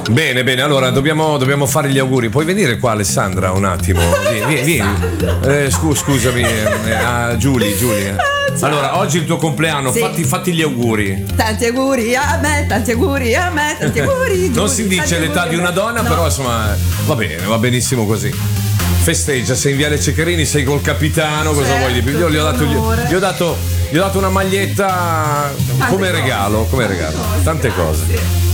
Bene, bene, allora dobbiamo fare gli auguri. Puoi venire qua, Alessandra, un attimo? Vieni. Scusami, Giulia. Allora, oggi è il tuo compleanno, Sì. fatti gli auguri. Tanti auguri a me, tanti auguri a me, tanti auguri. Non si dice l'età di una donna, no. però insomma va bene, va benissimo così. Festeggia, sei in Viale Ceccherini, sei col capitano, cosa vuoi di più? Io gli ho dato una maglietta come regalo, tante cose.